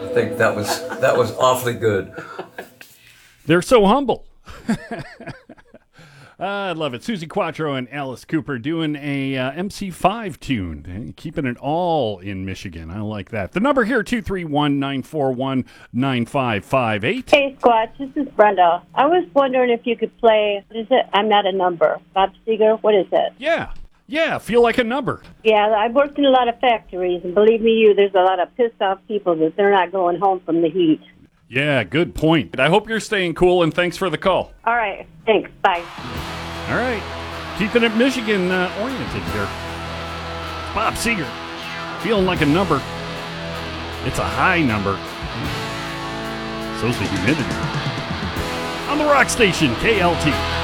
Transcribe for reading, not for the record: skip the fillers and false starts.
I think that was awfully good. They're so humble. I love it. Susie Quattro and Alice Cooper doing a MC5 tune, keeping it all in Michigan. I like that. The number here, 231-941-9558. Hey, Squatch, this is Brenda. I was wondering if you could play, what is it? I'm Not a Number. Bob Seger, what is it? Yeah, feel like a number. Yeah, I've worked in a lot of factories, and believe me, there's a lot of pissed off people that they're not going home from the heat. Yeah, good point. I hope you're staying cool, and thanks for the call. All right, thanks. Bye. All right. Keeping it Michigan oriented here. Bob Seger. Feeling like a number. It's a high number. So's the humidity. On the rock station, KLT.